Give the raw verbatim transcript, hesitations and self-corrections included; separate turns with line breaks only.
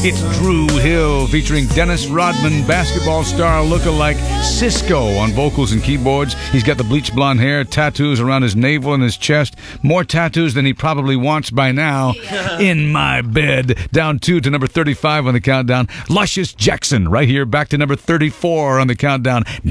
It's Drew Hill featuring Dennis Rodman, basketball star lookalike Cisco on vocals and keyboards. He's got the bleach blonde hair, tattoos around his navel and his chest. More tattoos than he probably wants by now. In My Bed. Down two to number thirty-five on the countdown. Luscious Jackson right here back to number thirty-four on the countdown.